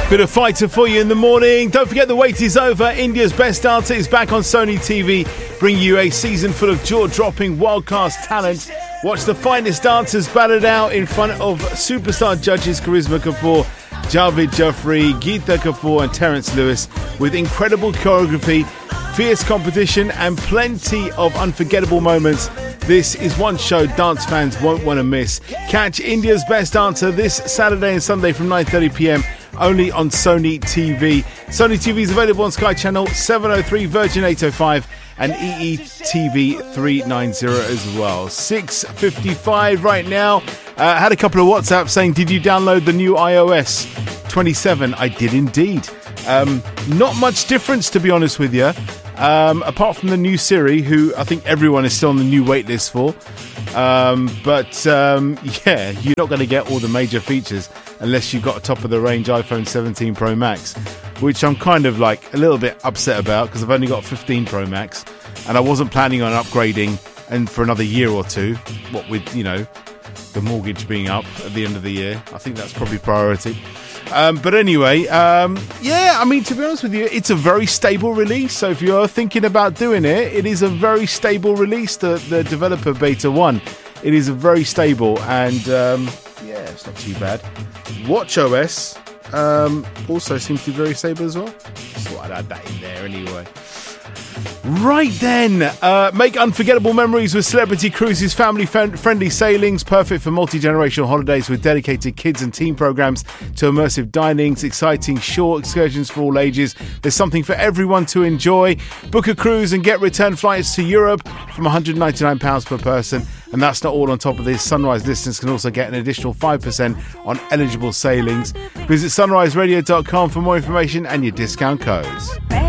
Bit of fighter for you in the morning. Don't forget the wait is over. India's Best Dancer is back on Sony TV, bringing you a season full of jaw-dropping world-class talent. Watch the finest dancers battle it out in front of superstar judges Karisma Kapoor, Javed Jaffrey, Geeta Kapoor and Terence Lewis, with incredible choreography, fierce competition and plenty of unforgettable moments. This is one show dance fans won't want to miss. Catch India's Best Dancer this Saturday and Sunday from 9:30pm only on Sony TV. Sony TV is available on Sky Channel 703, Virgin 805 and EETV 390 as well. 6:55 right now. Had a couple of WhatsApps saying, did you download the new iOS 27? I did indeed. Not much difference, to be honest with you. Apart from the new Siri, who I think everyone is still on the new wait list for. Yeah, you're not going to get all the major features unless you've got a top-of-the-range iPhone 17 Pro Max, which I'm kind of like a little bit upset about because I've only got 15 Pro Max and I wasn't planning on upgrading and for another year or two, what with, you know, the mortgage being up at the end of the year. I think that's probably priority. But anyway, yeah, I mean, to be honest with you, it's a very stable release. So if you're thinking about doing it, it is a very stable release, the developer beta 1. It is a very stable and, yeah, it's not too bad. WatchOS also seems to be very stable as well. Just thought I'd add that in there anyway. Right then, make unforgettable memories with Celebrity Cruises, family-friendly sailings, perfect for multi-generational holidays with dedicated kids and teen programs to immersive dinings, exciting shore excursions for all ages. There's something for everyone to enjoy. Book a cruise and get return flights to Europe from £199 per person. And that's not all. On top of this, Sunrise listeners can also get an additional 5% on eligible sailings. Visit sunriseradio.com for more information and your discount codes.